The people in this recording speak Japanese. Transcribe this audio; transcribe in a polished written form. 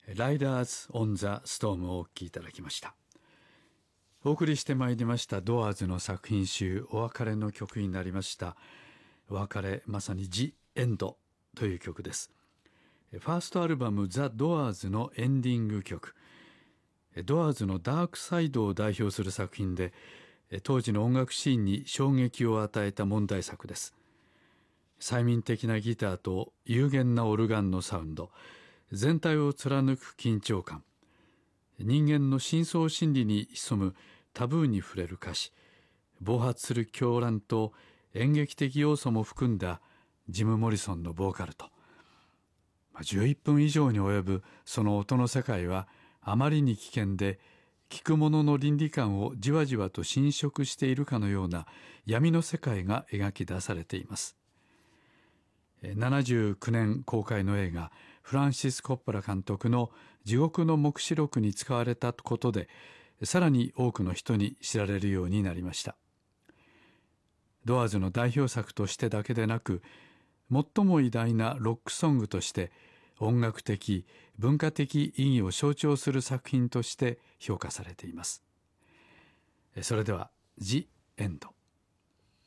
ライダーズ・オン・ザ・ストームをお聴きいただきました。お送りしてまいりましたドアーズの作品集、お別れの曲になりました。お別れ、まさにジ・エンドという曲です。ファーストアルバムザ・ドアーズのエンディング曲、ドアーズのダークサイドを代表する作品で、当時の音楽シーンに衝撃を与えた問題作です。催眠的なギターと幽玄なオルガンのサウンド、全体を貫く緊張感、人間の深層心理に潜むタブーに触れる歌詞、暴発する狂乱と演劇的要素も含んだジム・モリソンのボーカルと、11分以上に及ぶその音の世界はあまりに危険で、聴く者の倫理観をじわじわと侵食しているかのような闇の世界が描き出されています。79年公開の映画、フランシス・コッポラ監督の地獄の黙示録に使われたことで、さらに多くの人に知られるようになりました。ドアーズの代表作としてだけでなく、最も偉大なロックソングとして音楽的、文化的意義を象徴する作品として評価されています。それでは、ジ・エンド。